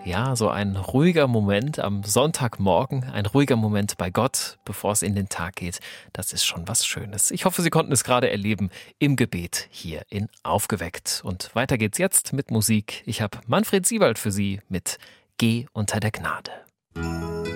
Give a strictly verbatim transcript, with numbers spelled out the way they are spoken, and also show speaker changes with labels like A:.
A: Ja, so ein ruhiger Moment am Sonntagmorgen, ein ruhiger Moment bei Gott, bevor es in den Tag geht, das ist schon was Schönes. Ich hoffe, Sie konnten es gerade erleben im Gebet hier in Aufgeweckt. Und weiter geht's jetzt mit Musik. Ich habe Manfred Siewald für Sie mit Geh unter der Gnade.